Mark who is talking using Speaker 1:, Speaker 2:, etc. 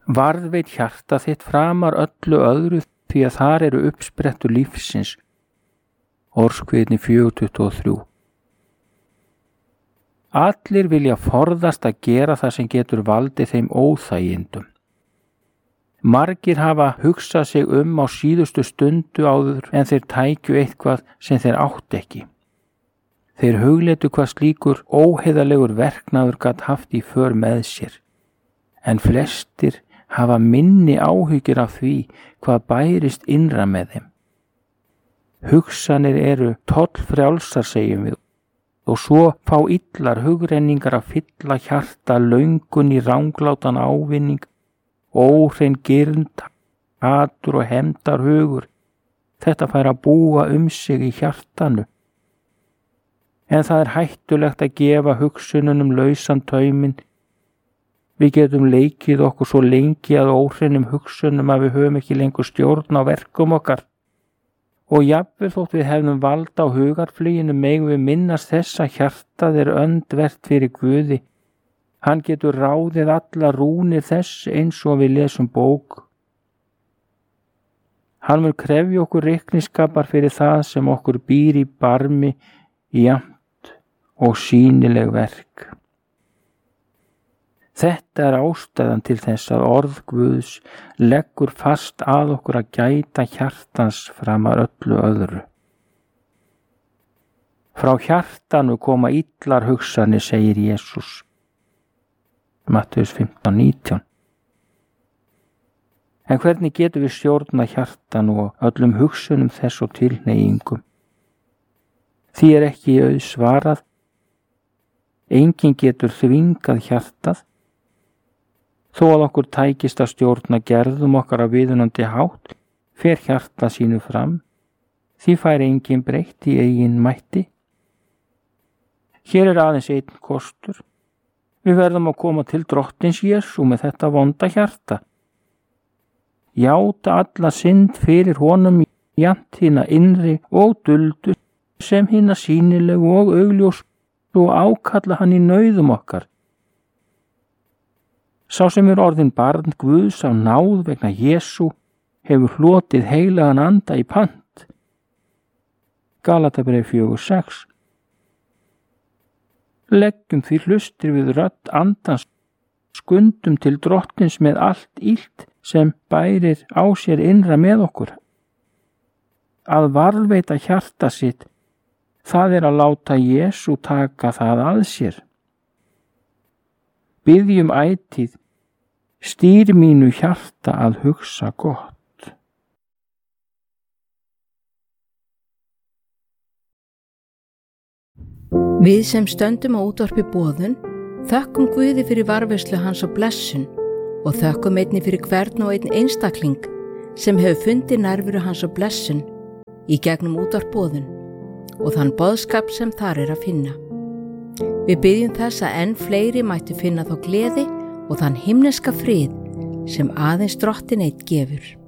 Speaker 1: Varðveit hjarta þitt framar öllu öðru því að þar eru uppsprettur lífsins. Orðskviðni 4:23. Allir vilja forðast að gera það sem getur valdið þeim óþægindum. Margir hafa hugsað sig á síðustu stundu áður en þeir tækju eitthvað sem þeir átt ekki. Þeir hugleitu hvað slíkur óheiðarlegur verknaður gat haft í för með sér. En flestir hafa minni áhyggjur af því hvað bærist innra með þeim. Hugsanir eru tollfrjálsar, segjum við, og svo fá illar hugrenningar að fylla hjarta löngun í ranglátan ávinning, óhrein girnd, hatur og hefndar hugur. Þetta fær að búa sig í hjartanu. En það er hættulegt að gefa hugsununum lausan tauminn. Við getum leikið okkur svo lengi að óhreinum hugsunum að við höfum ekki lengur stjórn á verkum okkar. Og jafnvel þótt við hefðum vald á hugarfluginu megum við minnast þess að hjartað er öndvert fyrir Guði. Hann getur ráðið alla rúnir þess eins og við lesum bók. Hann mun krefja okkur reikningsskapar fyrir það sem okkur býr í barmi, jafnt og sýnileg verk. Þetta er ástæðan til þess að orð Guðs leggur fast að okkur að gæta hjartans framar öllu öðru. Frá hjartanu koma illar hugsanir, segir Jesús. Mattheus 15:19. En hvernig getum við stjórna hjartanu og öllum hugsunum þess og tilhneigingum? Því er ekki auðsvarað. Enginn getur þvingað hjartað. Þó að okkur tækist að stjórna gerðum okkar að viðunandi hátt, fer hjarta sínu fram, því fær enginn breytt í eigin mætti. Hér er aðeins einn kostur. Við verðum að koma til Drottins Jesú með þetta vonda hjarta. Játa alla synd fyrir honum, jafnt hina innri og duldu sem hina sýnilegu og augljós, og ákalla hann í nauðum okkar. Sá sem er orðin barn Guðs á náð vegna Jesú hefur hlotið heilagan anda í pant. Galatabréf 4:6. Leggjum því hlustir við rödd andans, skundum til Drottins með allt illt sem bærir á sér innra með okkur. Að varðveita hjarta sitt, það er að láta Jesú taka það að sér. Biðjum ætíð, stýr mínu hjarta að hugsa gott.
Speaker 2: Við sem stöndum á útvarpi boðun, þökkum Guði fyrir varðveislu hans og blessun og þökkum einnig fyrir hvern og einn einstakling sem hefur fundið nærveru hans og blessun í gegnum útvarp boðun og þann boðskap sem þar er að finna. Við biðjum þess að enn fleiri mættu finna þá gleði og þann himneska frið sem aðeins Drottinn einn gefur.